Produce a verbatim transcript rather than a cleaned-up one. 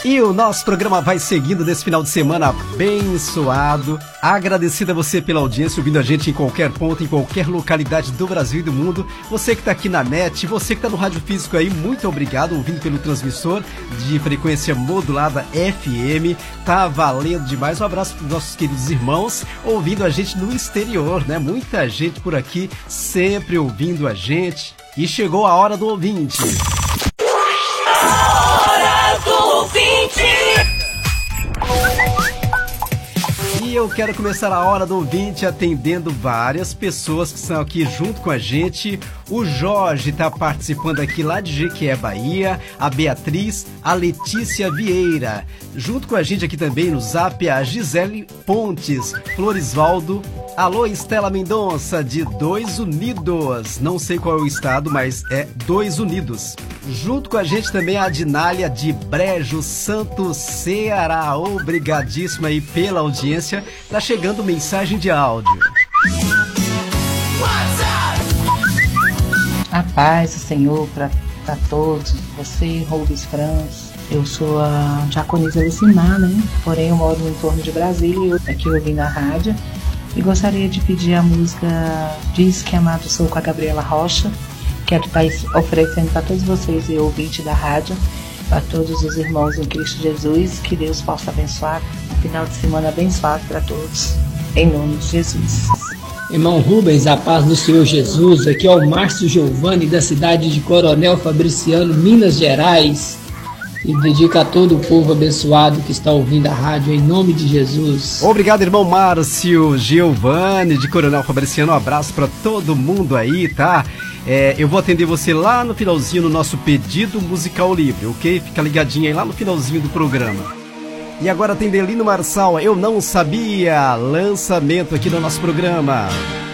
E o nosso programa vai seguindo nesse final de semana abençoado. Agradecido a você pela audiência, ouvindo a gente em qualquer ponto, em qualquer localidade do Brasil e do mundo. Você que está aqui na net, você que está no rádio físico aí, muito obrigado, ouvindo pelo transmissor de frequência modulada F M. Tá valendo demais. Um abraço para os nossos queridos irmãos, ouvindo a gente no exterior, né? Muita gente por aqui, sempre ouvindo a gente. E chegou a hora do ouvinte. E eu quero começar a hora do ouvinte atendendo várias pessoas que estão aqui junto com a gente. O Jorge está participando aqui lá de Jequié, Bahia. A Beatriz, a Letícia Vieira. Junto com a gente aqui também no Zap, a Gisele Pontes, Florisvaldo. Alô, Estela Mendonça, de Dois Unidos. Não sei qual é o estado, mas é Dois Unidos. Junto com a gente também a Dinália, de Brejo Santo, Ceará. Obrigadíssima aí pela audiência. Tá chegando mensagem de áudio. A paz do Senhor para todos. Você, Rubens Franz. Eu sou a diaconisa Lucimar, né? Porém, eu moro no entorno de Brasília e aqui ouvindo a rádio. E gostaria de pedir a música Diz que Amado Sou, com a Gabriela Rocha. Quero estar oferecendo para todos vocês e ouvintes da rádio, para todos os irmãos em Cristo Jesus, que Deus possa abençoar. Um final de semana abençoado para todos, em nome de Jesus. Irmão Rubens, a paz do Senhor Jesus. Aqui é o Márcio Giovanni, da cidade de Coronel Fabriciano, Minas Gerais. E dedica a todo o povo abençoado que está ouvindo a rádio, em nome de Jesus. Obrigado, irmão Márcio Giovanni, de Coronel Fabriciano. Um abraço para todo mundo aí, tá? É, eu vou atender você lá no finalzinho, no nosso pedido musical livre, ok? Fica ligadinho aí lá no finalzinho do programa. E agora atender Lino Marçal, Eu Não Sabia, lançamento aqui no nosso programa.